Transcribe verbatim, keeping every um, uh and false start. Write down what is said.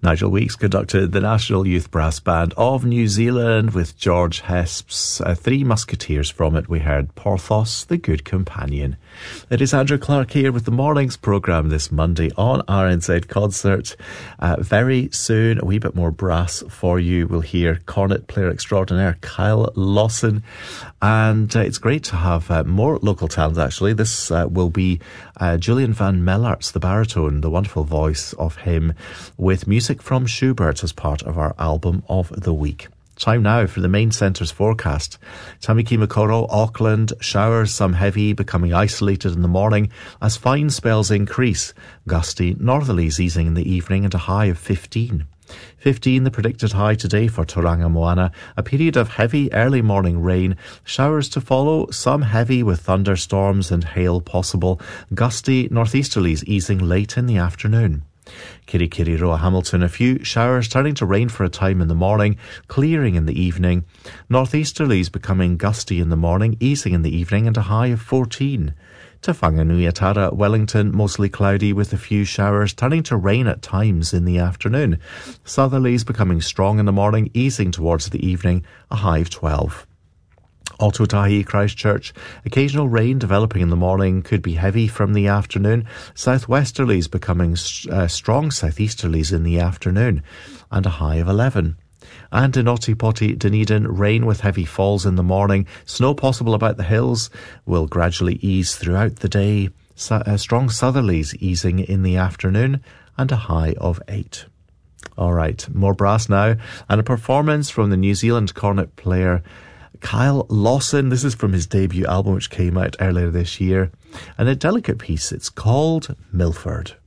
Nigel Weeks conducted the National Youth Brass Band of New Zealand with George Hesp's uh, Three Musketeers. From it we heard Porthos, the Good Companion. It is Andrew Clark here with the morning's programme this Monday on R N Z Concert. Uh, very soon, a wee bit more brass for you. We'll hear cornet player extraordinaire Kyle Lawson. And uh, it's great to have uh, more local talent, actually. This uh, will be uh, Julian Van Mellarts, the baritone, the wonderful voice of him, with music from Schubert as part of our album of the week. Time now for the main centre's forecast. Tamaki Makaurau, Auckland, showers, some heavy, becoming isolated in the morning as fine spells increase. Gusty northerlies easing in the evening and a high of fifteen. fifteen, the predicted high today for Tauranga Moana. A period of heavy early morning rain. Showers to follow, some heavy with thunderstorms and hail possible. Gusty northeasterlies easing late in the afternoon. Kirikiri Roa Hamilton, a few showers turning to rain for a time in the morning, clearing in the evening. Northeasterlies becoming gusty in the morning, easing in the evening and a high of fourteen. Te Whanganui-a-Tara, Wellington, mostly cloudy with a few showers, turning to rain at times in the afternoon. Southerlies becoming strong in the morning, easing towards the evening, a high of twelve. Ōtautahi, Christchurch, occasional rain developing in the morning, could be heavy from the afternoon. Southwesterlies becoming uh, strong southeasterlies in the afternoon, and a high of eleven. And in Otipoti, Dunedin, rain with heavy falls in the morning. Snow possible about the hills, will gradually ease throughout the day. So, uh, strong southerlies easing in the afternoon, and a high of eight. All right, more brass now, and a performance from the New Zealand cornet player Kyle Lawson. This is from his debut album, which came out earlier this year, and a delicate piece. It's called Milford.